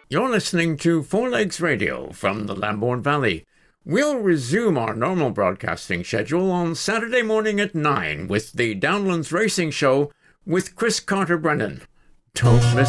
You're listening to Four Legs Radio from the Lambourne Valley. We'll resume our normal broadcasting schedule on Saturday morning at 9 with the Downlands Racing Show with Chris Carter-Brennan. Don't miss